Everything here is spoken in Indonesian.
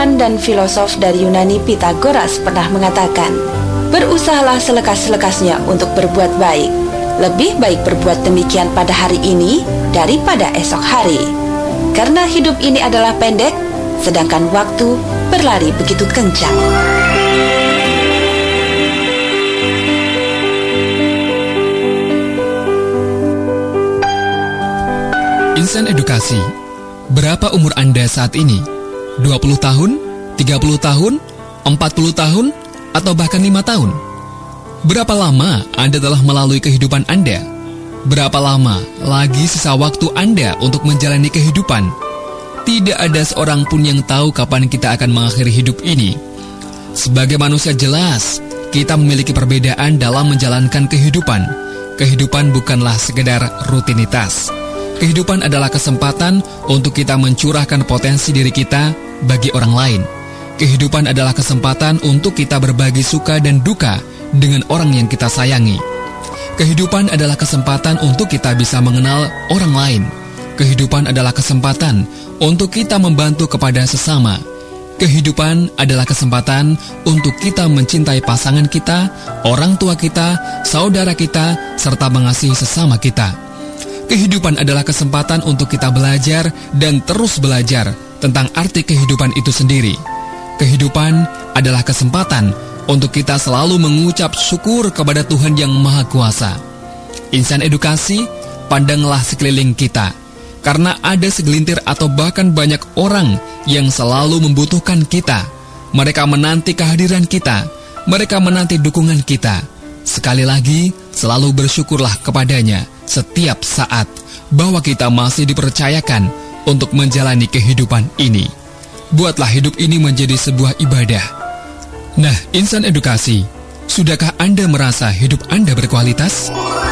ilmuwan dan filosof dari Yunani Pitagoras pernah mengatakan, berusahalah selekas-lekasnya untuk berbuat baik. Lebih baik berbuat demikian pada hari ini daripada esok hari. Karena hidup ini adalah pendek, sedangkan waktu berlari begitu kencang. Insan Edukasi, berapa umur Anda saat ini? 20 tahun, 30 tahun, 40 tahun, atau bahkan 5 tahun? Berapa lama Anda telah melalui kehidupan Anda? Berapa lama lagi sisa waktu Anda untuk menjalani kehidupan? Tidak ada seorang pun yang tahu kapan kita akan mengakhiri hidup ini. Sebagai manusia jelas, kita memiliki perbedaan dalam menjalankan kehidupan. Kehidupan bukanlah sekedar rutinitas. Kehidupan adalah kesempatan untuk kita mencurahkan potensi diri kita bagi orang lain. Kehidupan adalah kesempatan untuk kita berbagi suka dan duka dengan orang yang kita sayangi. Kehidupan adalah kesempatan untuk kita bisa mengenal orang lain. Kehidupan adalah kesempatan untuk kita membantu kepada sesama. Kehidupan adalah kesempatan untuk kita mencintai pasangan kita, orang tua kita, saudara kita, serta mengasihi sesama kita. Kehidupan adalah kesempatan untuk kita belajar dan terus belajar tentang arti kehidupan itu sendiri. Kehidupan adalah kesempatan untuk kita selalu mengucap syukur kepada Tuhan yang Maha Kuasa. Insan Edukasi, pandanglah sekeliling kita, karena ada segelintir atau bahkan banyak orang yang selalu membutuhkan kita. Mereka menanti kehadiran kita, mereka menanti dukungan kita. Sekali lagi, selalu bersyukurlah kepadanya setiap saat bahwa kita masih dipercayakan untuk menjalani kehidupan ini. Buatlah hidup ini menjadi sebuah ibadah. Nah, Insan Edukasi, sudahkah Anda merasa hidup Anda berkualitas?